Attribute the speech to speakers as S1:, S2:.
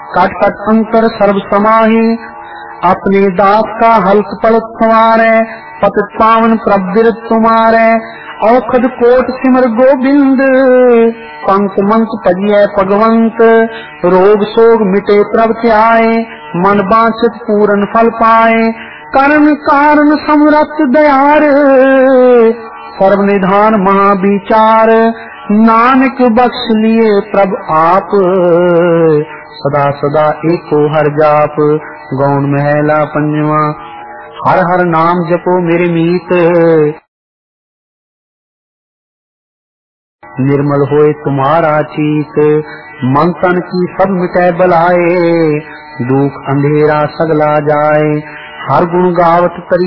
S1: Cut cut अंतर सर्व समाहि, अपने दास का हल्क पलक संवारे, पतित पावन प्रभु तुम्हारे। औखद कोट सिमर गोबिंद, पंक मंक पजिय भगवंत, रोग सोग मिटे प्रभ त्याए, मन बांछित पूरन फल पाए। करण कारण समरथ दयार, सर्वनिधान महाविचार, नानक बख्श लिए प्रभ आप, सदा सदा एको हर जाप। गौण महला पंजवा। हर हर नाम जपो मेरे मीत, निर्मल होए तुम्हारा चीत। मन तन की सब मिटे बलाए, दुख अंधेरा सगला जाए। हर गुण गावत तरी